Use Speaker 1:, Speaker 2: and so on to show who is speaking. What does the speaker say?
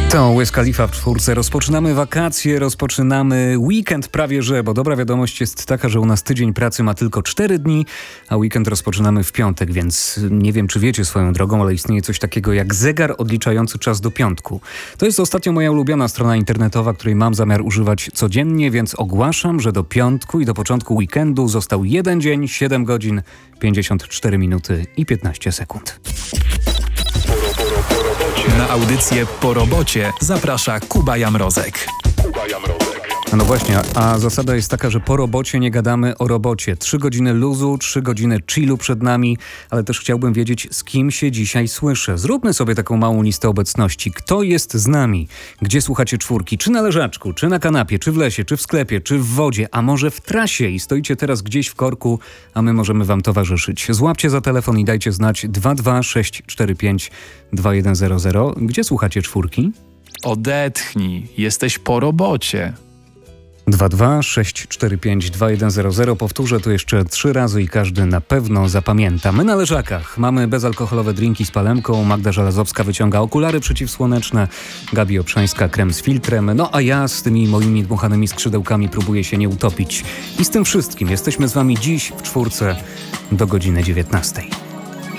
Speaker 1: To Wiz Khalifa w czwórce. Rozpoczynamy wakacje, rozpoczynamy weekend prawie że, bo dobra wiadomość jest taka, że u nas tydzień pracy ma tylko 4 dni, a weekend rozpoczynamy w piątek, więc nie wiem, czy wiecie swoją drogą, ale istnieje coś takiego jak zegar odliczający czas do piątku. To jest ostatnio moja ulubiona strona internetowa, której mam zamiar używać codziennie, więc ogłaszam, że do piątku i do początku weekendu został 1 dzień, 7 godzin, 54 minuty i 15 sekund.
Speaker 2: Na audycję Po robocie zaprasza Kuba Jamrozek.
Speaker 1: No właśnie, a zasada jest taka, że po robocie nie gadamy o robocie. 3 godziny luzu, 3 godziny chillu przed nami, ale też chciałbym wiedzieć, z kim się dzisiaj słyszę. Zróbmy sobie taką małą listę obecności. Kto jest z nami? Gdzie słuchacie czwórki? Czy na leżaczku, czy na kanapie, czy w lesie, czy w sklepie, czy w wodzie, a może w trasie i stoicie teraz gdzieś w korku, a my możemy wam towarzyszyć. Złapcie za telefon i dajcie znać 22645 2100. Gdzie słuchacie czwórki?
Speaker 2: Odetchnij, jesteś po robocie.
Speaker 1: 22645 2100. Powtórzę to jeszcze 3 razy i każdy na pewno zapamięta. My na leżakach mamy bezalkoholowe drinki z palemką, Magda Żelazowska wyciąga okulary przeciwsłoneczne, Gabi Obszańska krem z filtrem, no a ja z tymi moimi dmuchanymi skrzydełkami próbuję się nie utopić. I z tym wszystkim jesteśmy z wami dziś w czwórce do godziny 19.